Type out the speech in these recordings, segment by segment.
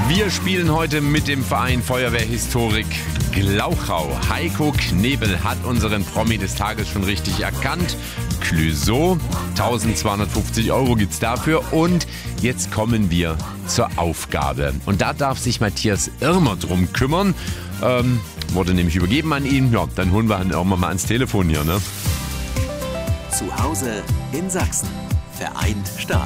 Wir spielen heute mit dem Verein Feuerwehrhistorik Glauchau. Heiko Knebel hat unseren Promi des Tages schon richtig erkannt. Clouseau, 1250 € gibt's dafür. Und jetzt kommen wir zur Aufgabe. Und da darf sich Matthias Irmer drum kümmern. Wurde nämlich übergeben an ihn. Ja, dann holen wir Herrn Irmer mal ans Telefon hier, ne? Zu Hause in Sachsen. Vereint stark.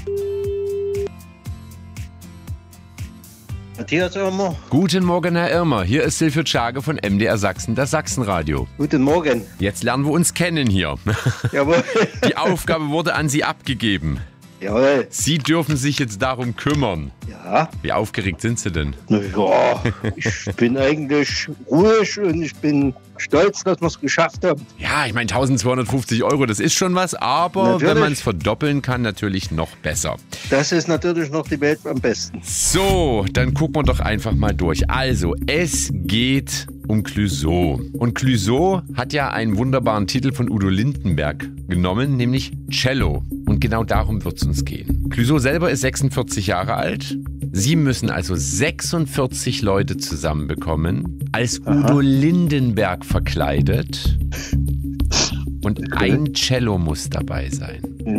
Matthias Irmer. Guten Morgen, Herr Irmer. Hier ist Silvio Tschage von MDR Sachsen, das Sachsenradio. Guten Morgen. Jetzt lernen wir uns kennen hier. Jawohl. Die Aufgabe wurde an Sie abgegeben. Jawohl. Sie dürfen sich jetzt darum kümmern. Ja. Wie aufgeregt sind Sie denn? Na ja, ich bin eigentlich ruhig und ich bin stolz, dass wir es geschafft haben. Ja, ich meine 1250 €, das ist schon was, aber Natürlich. wenn man es verdoppeln kann, natürlich noch besser. Das ist natürlich noch die Welt am besten. So, dann gucken wir doch einfach mal durch. Also, es geht um Clouseau. Und Clouseau hat ja einen wunderbaren Titel von Udo Lindenberg genommen, nämlich Cello. Und genau darum wird es uns gehen. Clouseau selber ist 46 Jahre alt. Sie müssen also 46 Leute zusammenbekommen, als Udo Lindenberg verkleidet. Und ein Cello muss dabei sein.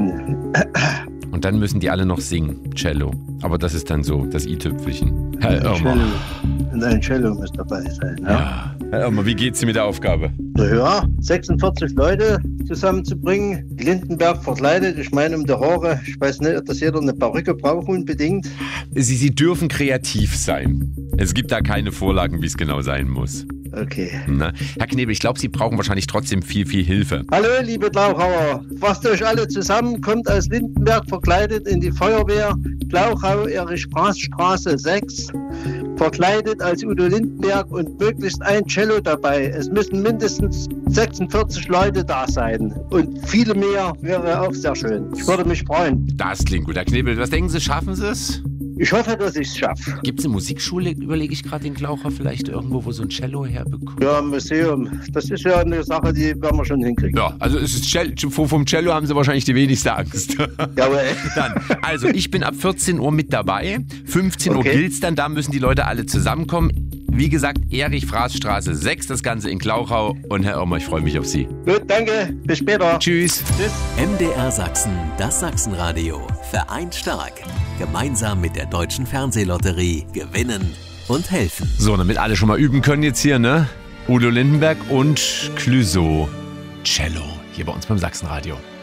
Und dann müssen die alle noch singen, Cello. Aber das ist dann so das i-Tüpfelchen. Herr Irmer. Und ein Cello muss dabei sein. Ja. Herr Irmer, wie geht's Ihnen mit der Aufgabe? Na ja, 46 Leute zusammenzubringen, Lindenberg verkleidet, ich meine um die Haare, ich weiß nicht, ob das jeder eine Perücke braucht unbedingt. Sie dürfen kreativ sein. Es gibt da keine Vorlagen, wie es genau sein muss. Okay. Na, Herr Knebel, ich glaube, Sie brauchen wahrscheinlich trotzdem viel Hilfe. Hallo, liebe Glauchauer. Fasst euch alle zusammen, kommt als Lindenberg verkleidet in die Feuerwehr. Glauchau, Erich-Fraß-Straße 6. Verkleidet als Udo Lindenberg und möglichst ein Cello dabei. Es müssen mindestens 46 Leute da sein. Und viele mehr wäre auch sehr schön. Ich würde mich freuen. Das klingt gut. Herr Knebel, was denken Sie, schaffen Sie es? Ich hoffe, dass ich es schaffe. Gibt es eine Musikschule, überlege ich gerade in Glauchau, vielleicht irgendwo, wo so ein Cello herbekommt? Ja, ein Museum. Das ist ja eine Sache, die werden wir schon hinkriegen. Ja, also vom Cello haben Sie wahrscheinlich die wenigste Angst. Jawohl. Dann, also ich bin ab 14 Uhr mit dabei. 15 Uhr gilt's dann, da müssen die Leute alle zusammenkommen. Wie gesagt, Erich-Fraß-Straße 6, das Ganze in Glauchau. Und Herr Irmer, ich freue mich auf Sie. Gut, danke. Bis später. Tschüss. Tschüss. MDR Sachsen, das Sachsenradio. Vereint stark. Gemeinsam mit der Deutschen Fernsehlotterie gewinnen und helfen. So, damit alle schon mal üben können jetzt hier, ne? Udo Lindenberg und Clouseau Cello hier bei uns beim Sachsenradio.